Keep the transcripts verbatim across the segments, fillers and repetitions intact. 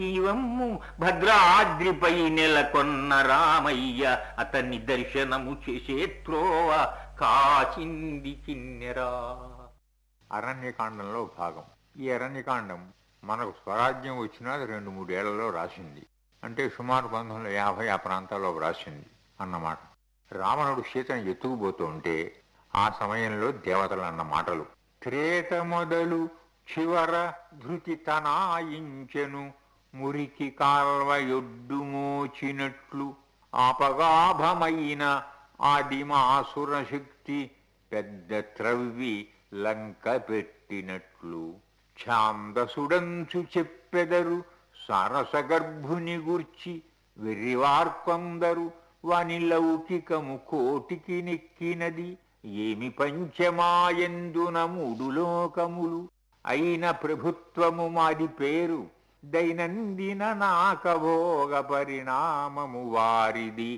జీవమ్ము భద్రాద్రిపై నెలకొన్న రామయ్య అతన్ని దర్శనము చేసే త్రోవ కాచింది కిన్నెరా. అరణ్యకాండంలో భాగం. ఈ అరణ్యకాండం మనకు స్వరాజ్యం వచ్చినా రెండు మూడేళ్లలో రాసింది. అంటే సుమారు పంతొమ్మిది వందల యాభై ఆ ప్రాంతాల్లో రాసింది అన్నమాట. రావణుడు సీతను ఎత్తుకుపోతూ ఉంటే ఆ సమయంలో దేవతలు అన్న మాటలు: త్రేత మొదలు చివర ధృతి తనాయించెను, మురికి కాల్వయొడ్డు మోచినట్లు, ఆపగాభమైన ఆదిమాసుర శక్తి పెద్ద త్రవ్వి లంక పెట్టినట్లు, ఛాందసుడంచు చెప్పెదరు సారసగర్భుని గుర్చి, వెర్రివార్కొందరు వాని లౌకికము కోటికి నెక్కినది, ఏమి పంచమాయందున మూడు లోకములు, అయిన ప్రభుత్వము మాది పేరు, దైనందిన నాకభోగ పరిణామము వారిది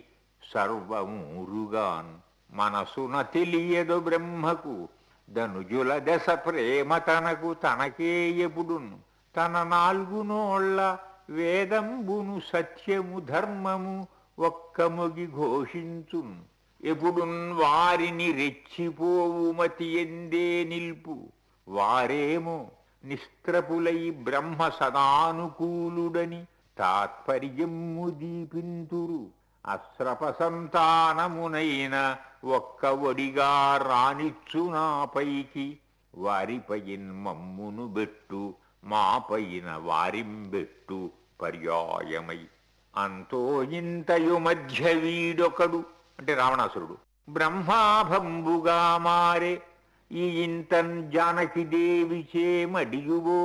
సర్వమూరుగాన్, మనసున తెలియదు బ్రహ్మకు ధనుజుల దశ ప్రేమ తనకు తనకే ఎప్పుడును, తన నాలుగు నోళ్ళ వేదంబును సత్యము ధర్మము ఒక్కముగి ఘోషించున్, ఎప్పుడున్ వారిని రెచ్చిపోవు మతి ఎందే నిల్పు, వారేమో నిస్త్రపులై బ్రహ్మ సదానుకూలుడని తాత్పర్యము దీపింతురు, అస్రప సంతానమునైన ఒక్క ఒడిగా రానిచ్చునాపైకి, వారిపైన్ మమ్మును బెట్టు మాపైన వారింబెట్టు పర్యాయమై, అంతో ఇంతయు మధ్య వీడొకడు అంటే రావణాసురుడు బ్రహ్మాభంబుగా మారే, ఈ ఇంతన్ జానకి దేవి చేమడియువో,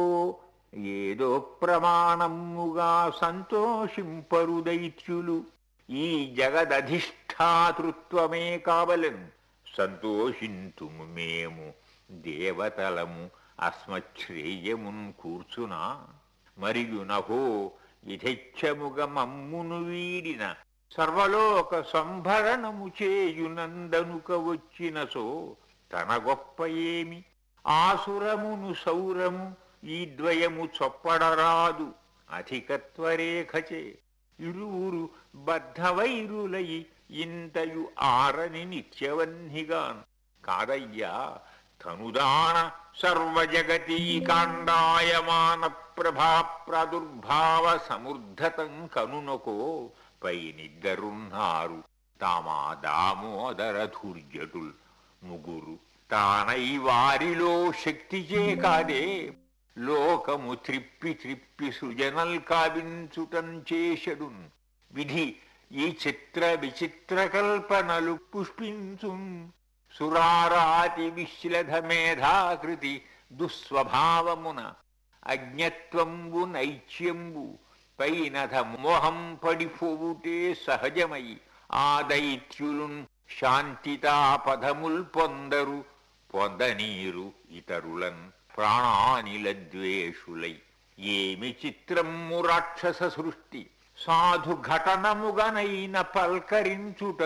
ఏదో ప్రమాణముగా సంతోషింపరు దైత్యులు, ఈ జగదధిష్ఠాతృత్వమే కావలెను, సంతోషింతుము మేము దేవతలము అస్మశ్రేయమున్ కూర్చునా, మరియు నహో యథేచ్ఛముగ మమ్మును వీడిన సర్వలోక సంభరణము చేయునందనుక వచ్చినసో, తన గొప్ప ఏమి ఆసురమును సౌరము ఈ ద్వయము చొప్పడరాదు, అధికత్వరేఖచే ఇరువురు బద్ధవైరులై ఇంతయు ఆరని నిత్యవన్నిగాన్, కాదయ్యా తనుదాన సర్వజగతీ కాండాయమాన ప్రభా ప్రాదుర్భావ సముర్ధతం కనునకో, పైనిద్దరున్నారు తామా దామోదరధూర్జటుల్ ముగురు, తానై వారిలో శక్తిచే కాదే లోకము త్రిప్పి త్రిప్పి సృజనల్ కావించుటం చేషడున్, విధి ఈ చిత్ర విచిత్ర కల్పనలు పుష్పించున్, సురారాతి విశ్లధ మేధాకృతి దుస్వభావమున అజ్ఞత్వంబు నైత్యంబు పైనధ మోహం పడిపోవుటే సహజమై, ఆ దైత్యులున్ శాంతితాపదముల్ పొందరు పొందనీరు ఇతరులన్ ప్రాణానిల ద్వేషులై, ఏమి చిత్రము రాక్షస సృష్టి సాధు ఘటనముగనైన పల్కరించుట